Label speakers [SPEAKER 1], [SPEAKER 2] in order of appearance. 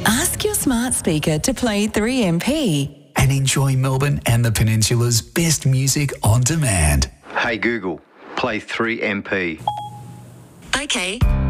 [SPEAKER 1] Ask your smart speaker to play 3MP
[SPEAKER 2] and enjoy Melbourne and the Peninsula's best music on demand.
[SPEAKER 3] Hey Google, play 3MP.
[SPEAKER 4] Okay.